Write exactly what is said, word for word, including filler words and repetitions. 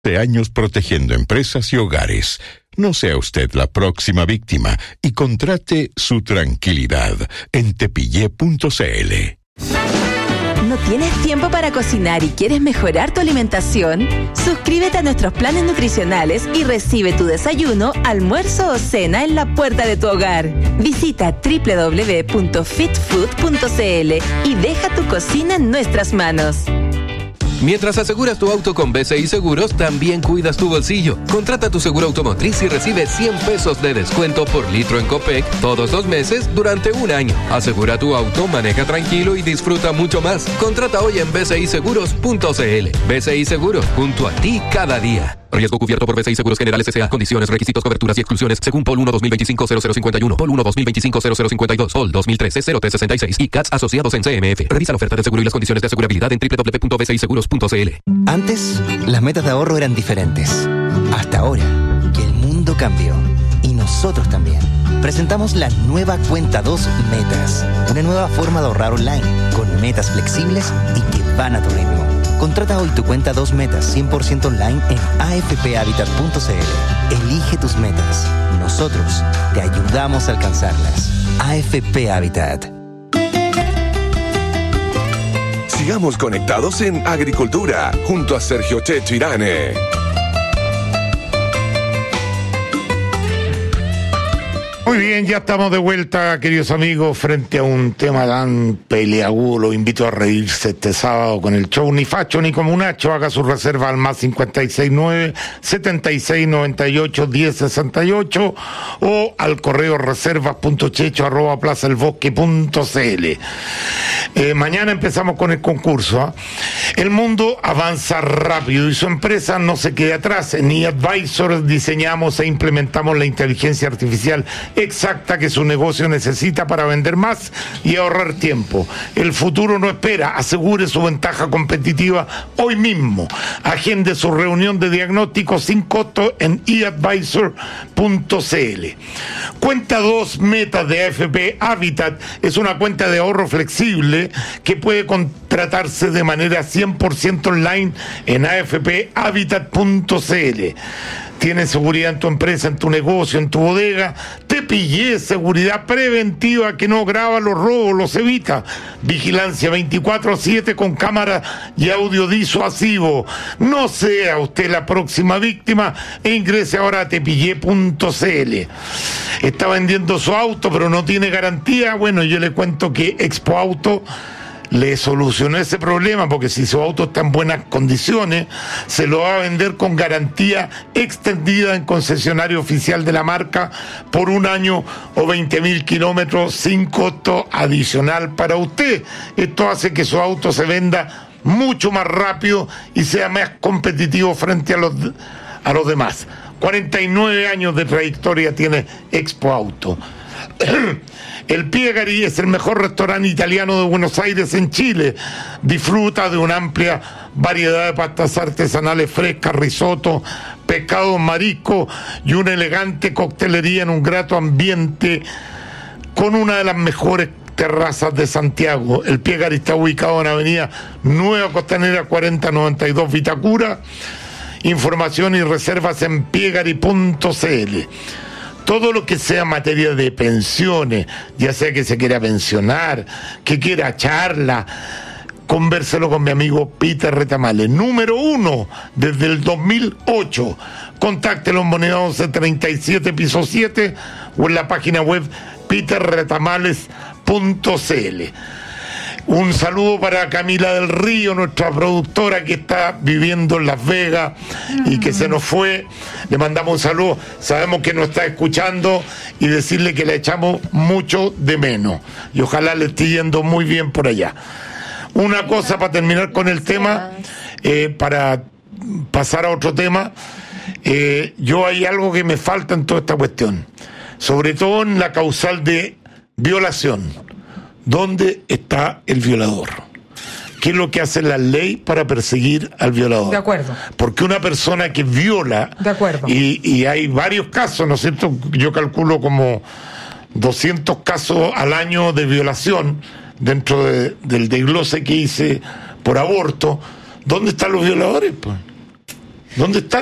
De años protegiendo empresas y hogares. No sea usted la próxima víctima y contrate su tranquilidad en tepillé punto c l. ¿No tienes tiempo para cocinar y quieres mejorar tu alimentación? Suscríbete a nuestros planes nutricionales y recibe tu desayuno, almuerzo o cena en la puerta de tu hogar. Visita doble u doble u doble u punto fit food punto c l y deja tu cocina en nuestras manos. Mientras aseguras tu auto con B C I Seguros, también cuidas tu bolsillo. Contrata tu seguro automotriz y recibe cien pesos de descuento por litro en Copec todos los meses durante un año. Asegura tu auto, maneja tranquilo y disfruta mucho más. Contrata hoy en b c i seguros punto c l. B C I Seguros, junto a ti cada día. Riesgo cubierto por B C I Seguros Generales S A. Condiciones, requisitos, coberturas y exclusiones según P O L uno dos mil veinticinco cero cero cincuenta y uno, P O L uno dos mil veinticinco cero cero cincuenta y dos, P O L dos mil trece cero tres sesenta y seis y C A T S asociados en C M F. Revisa la oferta de seguro y las condiciones de asegurabilidad en doble u doble u doble u punto b c i seguros punto c l. Antes, las metas de ahorro eran diferentes. Hasta ahora, que el mundo cambió. Y nosotros también. Presentamos la nueva Cuenta dos Metas. Una nueva forma de ahorrar online, con metas flexibles y que van a tu ritmo. Contrata hoy tu Cuenta dos Metas cien por ciento online en a f p habitat punto c l. Elige tus metas. Nosotros te ayudamos a alcanzarlas. A F P Habitat. Sigamos conectados en Agricultura, junto a Sergio Checho Irane. Muy bien, ya estamos de vuelta, queridos amigos, frente a un tema tan peleagudo. Lo invito a reírse este sábado con el show Ni Facho ni Comunacho. Haga su reserva al más cincuenta y seis nueve, setenta y seis noventa y ocho, diez sesenta y ocho o al correo reservas punto checho arroba plaza el bosque punto c l. Eh, mañana empezamos con el concurso. ¿eh? El mundo avanza rápido y su empresa no se queda atrás. En eAdvisor diseñamos e implementamos la inteligencia artificial exacta que su negocio necesita para vender más y ahorrar tiempo. El futuro no espera. Asegure su ventaja competitiva hoy mismo. Agende su reunión de diagnóstico sin costo en e advisor punto c l. Cuenta dos Metas de A F P Habitat es una cuenta de ahorro flexible que puede contratarse de manera cien por ciento online en a f p habitat punto c l. Tienes seguridad en tu empresa, en tu negocio, en tu bodega. Te pillé, seguridad preventiva que no graba los robos, los evita. Vigilancia veinticuatro siete con cámara y audio disuasivo. No sea usted la próxima víctima e ingrese ahora a tepillé punto c l. Está vendiendo su auto pero no tiene garantía. Bueno, yo le cuento que Expo Auto le solucionó ese problema, porque si su auto está en buenas condiciones, se lo va a vender con garantía extendida en concesionario oficial de la marca por un año o veinte mil kilómetros sin costo adicional para usted. Esto hace que su auto se venda mucho más rápido y sea más competitivo frente a los, a los demás. cuarenta y nueve años de trayectoria tiene Expo Auto. El Piegari es el mejor restaurante italiano de Buenos Aires en Chile. Disfruta de una amplia variedad de pastas artesanales frescas, risotto, pescado, marisco y una elegante coctelería en un grato ambiente con una de las mejores terrazas de Santiago. El Piegari está ubicado en Avenida Nueva Costanera cuarenta noventa y dos Vitacura. Información y reservas en piegari punto c l. Todo lo que sea materia de pensiones, ya sea que se quiera pensionar, que quiera charla, convérselo con mi amigo Peter Retamales, número uno desde el dos mil ocho. Contáctelo en Moneda once treinta y siete, piso siete, o en la página web peter retamales punto c l. Un saludo para Camila del Río, nuestra productora que está viviendo en Las Vegas y que se nos fue. Le mandamos un saludo, sabemos que nos está escuchando, y decirle que le echamos mucho de menos y ojalá le esté yendo muy bien por allá. Una cosa para terminar con el tema, eh, para pasar a otro tema, eh, yo hay algo que me falta en toda esta cuestión, sobre todo en la causal de violación. ¿Dónde está el violador? ¿Qué es lo que hace la ley para perseguir al violador? De acuerdo. Porque una persona que viola... De acuerdo. Y, y hay varios casos, ¿no es cierto? Yo calculo como doscientos casos al año de violación dentro de, del desglose que hice por aborto. ¿Dónde están los violadores, pues? ¿Dónde está?